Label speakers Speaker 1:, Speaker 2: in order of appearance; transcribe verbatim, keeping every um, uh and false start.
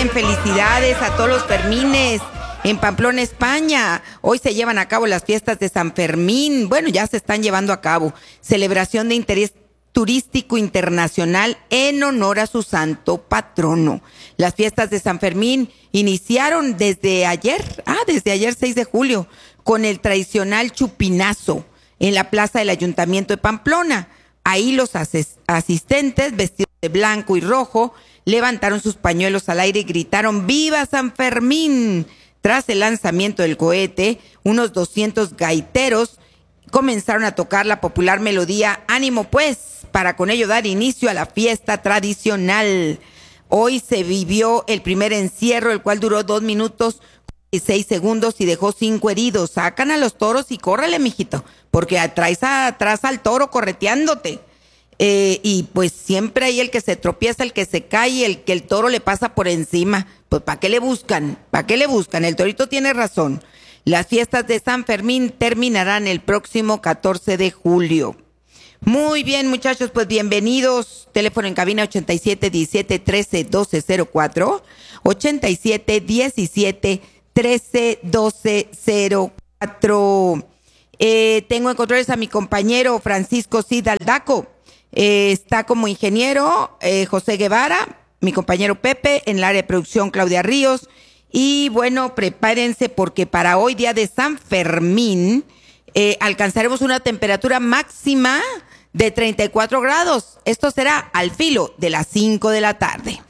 Speaker 1: bien, felicidades a todos los Fermines en Pamplona, España. Hoy se llevan a cabo las fiestas de San Fermín. Bueno, ya se están llevando a cabo. Celebración de interés turístico internacional en honor a su santo patrono. Las fiestas de San Fermín iniciaron desde ayer, ah, desde ayer seis de julio, con el tradicional chupinazo en la plaza del Ayuntamiento de Pamplona. Ahí los ases- asistentes, vestidos de blanco y rojo, levantaron sus pañuelos al aire y gritaron ¡Viva San Fermín! Tras el lanzamiento del cohete, unos doscientos gaiteros comenzaron a tocar la popular melodía Ánimo Pues, para con ello dar inicio a la fiesta tradicional. Hoy se vivió el primer encierro, el cual duró dos minutos y seis segundos y dejó cinco heridos. Sacan a los toros y córrele, mijito, porque traes atrás al toro correteándote. Eh, y pues siempre hay el que se tropieza, el que se cae, el que el toro le pasa por encima. Pues ¿para qué le buscan? ¿Para qué le buscan? El torito tiene razón. Las fiestas de San Fermín terminarán el próximo catorce de julio. Muy bien, muchachos, pues bienvenidos. Teléfono en cabina ochenta y siete, diecisiete, trece, doce cero cuatro. ochenta y siete, diecisiete, trece, doce cero cuatro. Eh, tengo en controles a mi compañero Francisco Cid Aldaco. Eh, está como ingeniero eh, José Guevara, mi compañero Pepe, en el área de producción Claudia Ríos. Y bueno, prepárense porque para hoy, día de San Fermín, eh, alcanzaremos una temperatura máxima de treinta y cuatro grados. Esto será al filo de las cinco de la tarde.